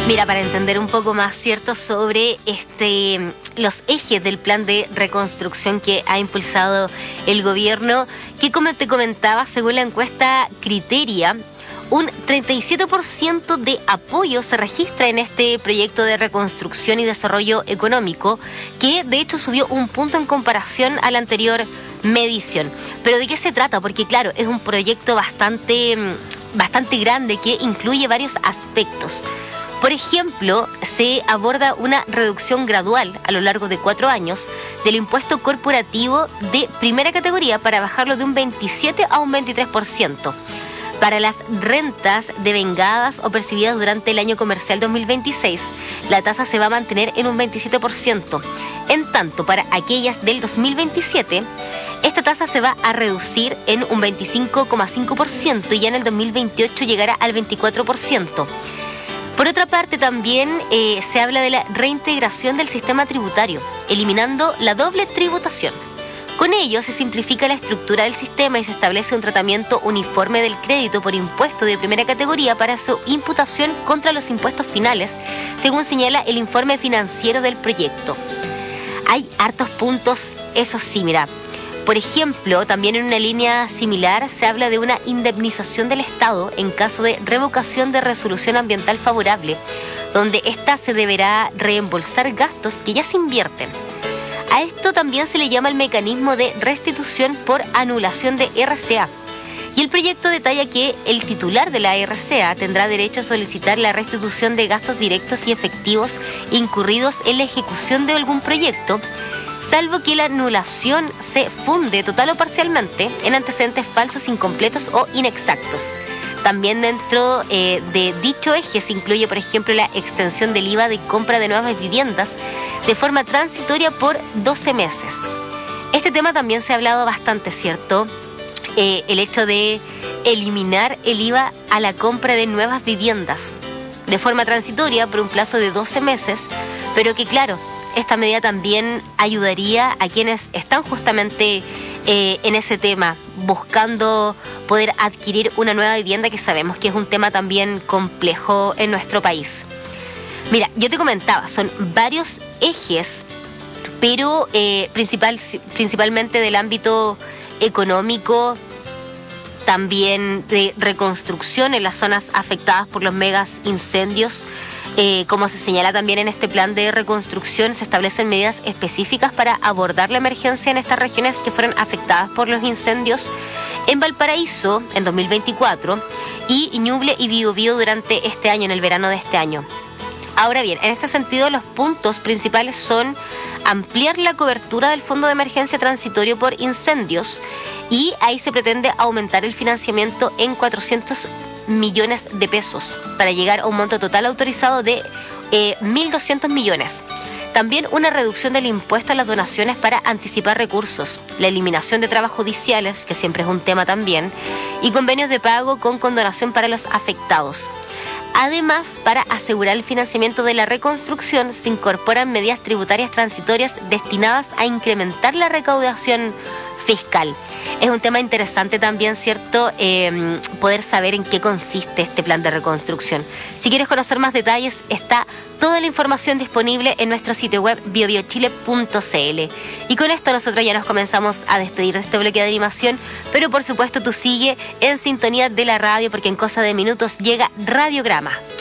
Mira, para entender un poco más, ¿cierto?, sobre los ejes del plan de reconstrucción que ha impulsado el gobierno, que como te comentaba, según la encuesta Criteria, un 37% de apoyo se registra en este proyecto de reconstrucción y desarrollo económico, que de hecho subió un punto en comparación a la anterior medición. ¿Pero de qué se trata? Porque claro, es un proyecto bastante grande que incluye varios aspectos. Por ejemplo, se aborda una reducción gradual a lo largo de 4 años del impuesto corporativo de primera categoría para bajarlo de un 27 a un 23%. Para las rentas devengadas o percibidas durante el año comercial 2026, la tasa se va a mantener en un 27%. En tanto, para aquellas del 2027, esta tasa se va a reducir en un 25,5% y ya en el 2028 llegará al 24%. Por otra parte, también se habla de la reintegración del sistema tributario, eliminando la doble tributación. Con ello se simplifica la estructura del sistema y se establece un tratamiento uniforme del crédito por impuesto de primera categoría para su imputación contra los impuestos finales, según señala el informe financiero del proyecto. Hay hartos puntos, eso sí, mira. Por ejemplo, también en una línea similar se habla de una indemnización del Estado en caso de revocación de resolución ambiental favorable, donde ésta se deberá reembolsar gastos que ya se invierten. A esto también se le llama el mecanismo de restitución por anulación de RCA. Y el proyecto detalla que el titular de la RCA tendrá derecho a solicitar la restitución de gastos directos y efectivos incurridos en la ejecución de algún proyecto, salvo que la anulación se funde total o parcialmente en antecedentes falsos, incompletos o inexactos. También dentro de dicho eje se incluye, por ejemplo, la extensión del IVA de compra de nuevas viviendas de forma transitoria por 12 meses. Este tema también se ha hablado bastante, ¿cierto? El hecho de eliminar el IVA a la compra de nuevas viviendas de forma transitoria por un plazo de 12 meses, pero que claro, esta medida también ayudaría a quienes están justamente en ese tema, buscando poder adquirir una nueva vivienda, que sabemos que es un tema también complejo en nuestro país. Mira, yo te comentaba, son varios ejes, pero principalmente del ámbito económico, también de reconstrucción en las zonas afectadas por los megas incendios. Como se señala también en este plan de reconstrucción, se establecen medidas específicas para abordar la emergencia en estas regiones que fueron afectadas por los incendios en Valparaíso en 2024 y Ñuble y Biobío durante este año, en el verano de este año. Ahora bien, en este sentido, los puntos principales son ampliar la cobertura del Fondo de Emergencia Transitorio por Incendios, y ahí se pretende aumentar el financiamiento en 400 millones de pesos para llegar a un monto total autorizado de 1.200 millones. También una reducción del impuesto a las donaciones para anticipar recursos, la eliminación de trabas judiciales, que siempre es un tema también, y convenios de pago con condonación para los afectados. Además, para asegurar el financiamiento de la reconstrucción, se incorporan medidas tributarias transitorias destinadas a incrementar la recaudación fiscal. Es un tema interesante también, ¿cierto?, poder saber en qué consiste este plan de reconstrucción. Si quieres conocer más detalles, está toda la información disponible en nuestro sitio web biobiochile.cl. Y con esto nosotros ya nos comenzamos a despedir de este bloque de animación, pero por supuesto tú sigue en sintonía de la radio, porque en cosa de minutos llega Radiograma.